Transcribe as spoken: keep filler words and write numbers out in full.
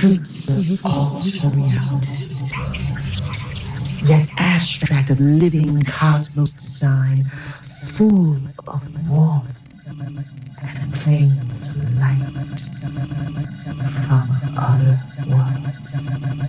fruits of altered reality, yet abstract of living cosmos design, full of warmth and plains light from other worlds.